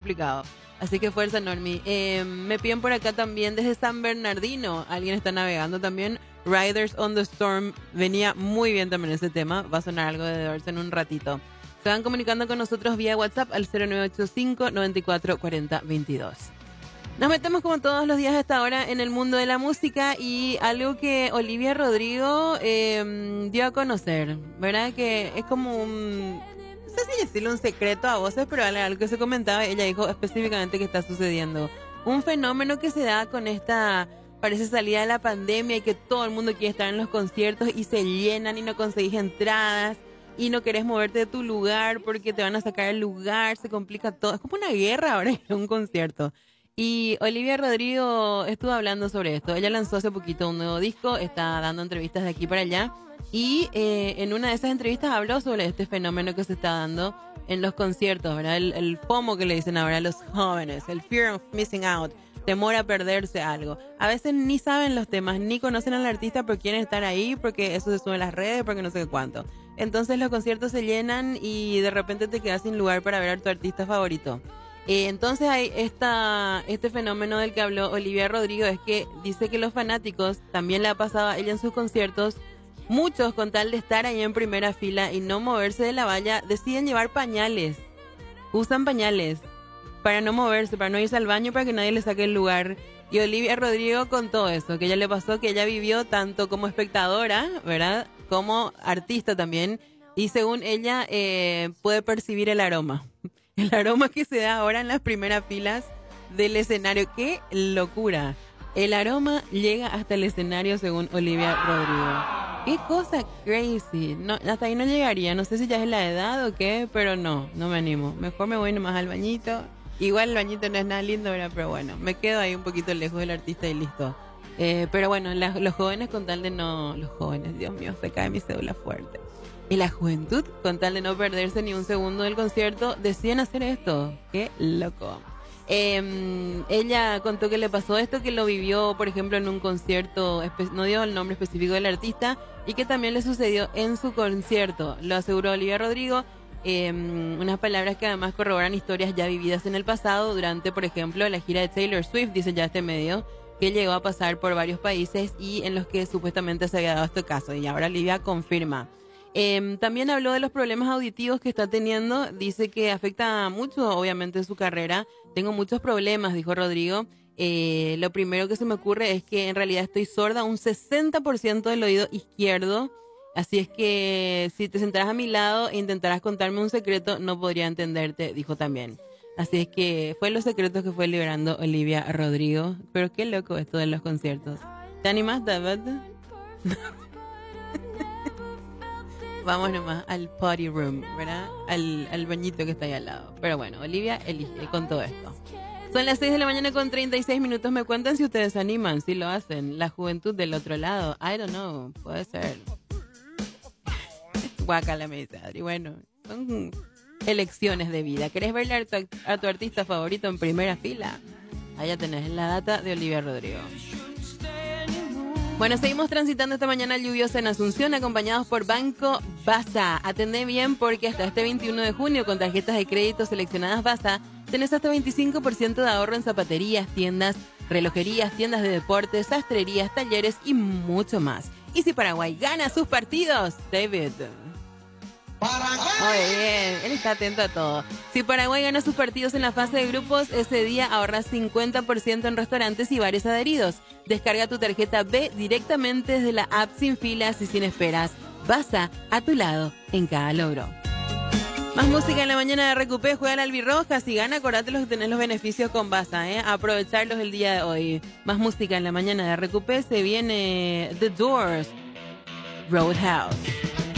complicado. Así que fuerza, Normi. Me piden por acá también desde San Bernardino. Alguien está navegando también. Riders on the Storm. Venía muy bien también ese tema. Va a sonar algo de The Doors en un ratito. Se van comunicando con nosotros vía WhatsApp al 0985-9440-22. Nos metemos como todos los días hasta ahora en el mundo de la música y algo que Olivia Rodrigo dio a conocer, ¿verdad? Que es como un... No sé si decirle un secreto a voces, pero algo que se comentaba, ella dijo específicamente que está sucediendo. Un fenómeno que se da con esta, parece salida de la pandemia y que todo el mundo quiere estar en los conciertos y se llenan y no conseguís entradas y no querés moverte de tu lugar porque te van a sacar el lugar, se complica todo. Es como una guerra ahora en un concierto. Y Olivia Rodrigo estuvo hablando sobre esto. Ella lanzó hace poquito un nuevo disco, está dando entrevistas de aquí para allá. Y en una de esas entrevistas habló sobre este fenómeno que se está dando en los conciertos, ¿verdad? El FOMO que le dicen ahora a los jóvenes, el fear of missing out, temor a perderse algo. A veces ni saben los temas, ni conocen al artista, pero quieren estar ahí porque eso se sube en las redes, porque no sé cuánto. Entonces los conciertos se llenan y de repente te quedas sin lugar para ver a tu artista favorito. Entonces hay este fenómeno del que habló Olivia Rodrigo, es que dice que los fanáticos, también le ha pasado a ella en sus conciertos, muchos con tal de estar ahí en primera fila y no moverse de la valla, deciden llevar pañales, usan pañales para no moverse, para no irse al baño, para que nadie le saque el lugar. Y Olivia Rodrigo contó eso, que ella le pasó, que ella vivió tanto como espectadora, ¿verdad?, como artista también, y según ella puede percibir el aroma. El aroma que se da ahora en las primeras filas del escenario. ¡Qué locura! El aroma llega hasta el escenario según Olivia Rodrigo. ¡Qué cosa crazy! No, hasta ahí no llegaría. No sé si ya es la edad o qué, pero no me animo. Mejor me voy nomás al bañito. Igual el bañito no es nada lindo, ¿verdad? Pero bueno, me quedo ahí un poquito lejos del artista y listo. Pero bueno, los jóvenes con tal de no... Los jóvenes, Dios mío, se cae mi cédula fuerte. Y la juventud, con tal de no perderse ni un segundo del concierto, deciden hacer esto. ¡Qué loco! Ella contó que le pasó esto, que lo vivió, por ejemplo, en un concierto, no dio el nombre específico del artista, y que también le sucedió en su concierto. Lo aseguró Olivia Rodrigo, unas palabras que además corroboran historias ya vividas en el pasado durante, por ejemplo, la gira de Taylor Swift, dice ya este medio, que llegó a pasar por varios países y en los que supuestamente se había dado este caso. Y ahora Olivia confirma. También habló de los problemas auditivos que está teniendo. Dice que afecta mucho, obviamente, su carrera. Tengo muchos problemas, dijo Rodrigo. Lo primero que se me ocurre es que en realidad estoy sorda un 60% del oído izquierdo. Así es que si te sentaras a mi lado e intentaras contarme un secreto, no podría entenderte, dijo también. Así es que fue los secretos que fue liberando Olivia Rodrigo. Pero qué loco esto de los conciertos. ¿Te animas, David? Vamos nomás al party room, ¿verdad? Al bañito que está ahí al lado. Pero bueno, Olivia elige con todo esto. Son las 6 de la mañana con 36 minutos. Me cuentan si ustedes se animan, si lo hacen. La juventud del otro lado. I don't know. Puede ser. Guácala, me dice Adri. Bueno, son elecciones de vida. ¿Querés verle a tu artista favorito en primera fila? Allá tenés la data de Olivia Rodrigo. Bueno, seguimos transitando esta mañana lluviosa en Asunción, acompañados por Banco Basa. Atendé bien porque hasta este 21 de junio, con tarjetas de crédito seleccionadas Basa, tenés hasta 25% de ahorro en zapaterías, tiendas, relojerías, tiendas de deportes, sastrerías, talleres y mucho más. Y si Paraguay gana sus partidos, David. Muy bien, él está atento a todo. Si Paraguay gana sus partidos en la fase de grupos, ese día ahorras 50% en restaurantes y bares adheridos. Descarga tu tarjeta B directamente desde la app sin filas y sin esperas. Basa a tu lado en cada logro. Más música en la mañana de Recupé. Juega al Albirroja. Si gana, acordate los que tenés los beneficios con Basa, aprovecharlos el día de hoy. Más música en la mañana de Recupé. Se viene The Doors, Roadhouse.